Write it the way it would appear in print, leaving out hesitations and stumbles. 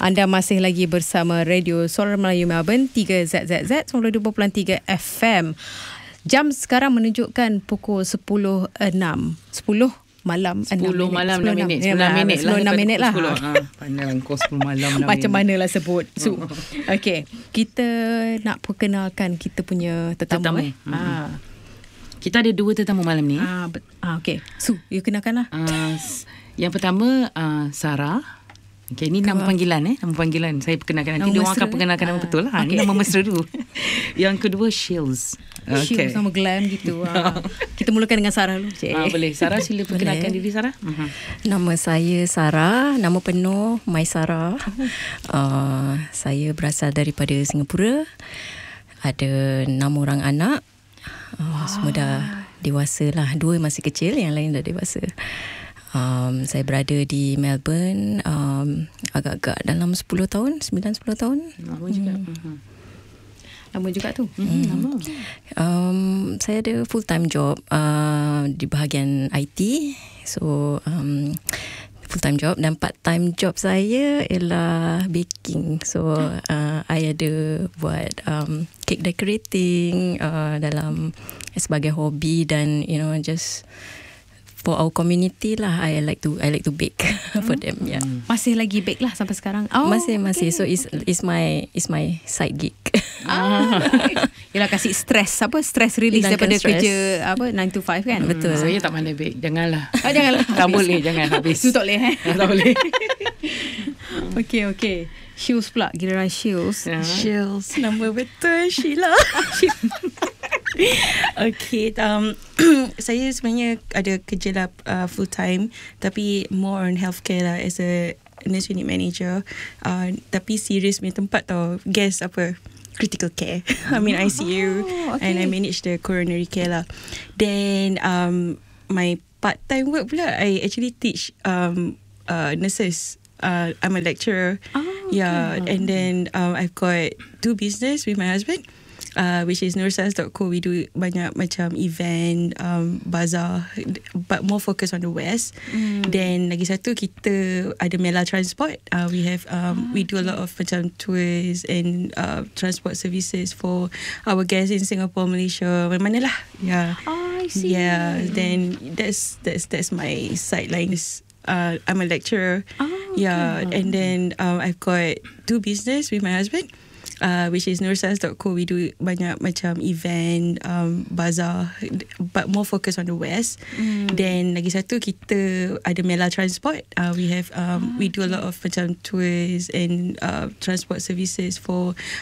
Anda masih lagi bersama Radio Suara Melayu Melbourne 3ZZZ 92.3 FM. Jam sekarang menunjukkan pukul 10.06. 10 malam 10 malam 6 minit. 10 minit lah. Pandai kau 10 malam 6 minit. Macam manalah sebut. So, okay. Kita nak perkenalkan kita punya tetamu. Kita ada 2 tetamu malam ni. Okay. So, you kenalkan lah. Yang pertama, Sarah. Okay, ni nama panggilan. Nama panggilan. Saya perkenalkan. Nanti dia orang akan perkenalkan nama betul lah. Ini nama mesra dulu. Yang kedua, Shills. Okay. Sama glam gitu. Kita mulakan dengan Sarah dulu. Boleh. Sarah, sila perkenalkan diri Sarah. Nama saya Sarah. Nama penuh Maisara. Saya berasal daripada Singapura. Ada 6 orang anak. Semua dah dewasa lah. 2 masih kecil, yang lain dah dewasa. Saya berada di Melbourne agak-agak dalam 10 tahun, 9-10 tahun. Lama juga. Lama juga tu. Lama. Saya ada full time job di bahagian IT. So full time job, dan part time job saya ialah baking. So I ada buat cake decorating dalam sebagai hobi, dan just for our community lah. I like to bake for them. Yeah. Masih lagi bake lah sampai sekarang. Masih. So is my side gig. Yelah, kasih stress release daripada kerja 9 to 5 kan. Betul. Saya tak pandai bake. Janganlah. Janganlah. Tak boleh, jangan habis. Itu tak boleh. Tak boleh. Okay. Shills pula, giliran Shills. Shills, nama betul Sheila. Okay, saya sebenarnya ada kerja lah full time, tapi more on healthcare lah, as a nurse unit manager. Tapi serious punya tempat tau, guess apa? Critical care. I mean ICU. And I manage the coronary care lah. Then my part-time work pula, I actually teach nurses. I'm a lecturer. And then I've got 2 business with my husband, which is nursans.co. We do banyak macam event, bazaar, but more focus on the west. Then lagi satu, kita ada Mela Transport. We have we do a lot of macam tours and transport services for our guests in Singapore, Malaysia, mana lah. I see. Then that's my sideline. I'm a lecturer. And then I've got 2 business with my husband, which is nursans.co. We do banyak macam event, bazaar, but more focus on the west. Then lagi satu, kita ada Mela Transport. We have we do a lot of macam tours and transport services for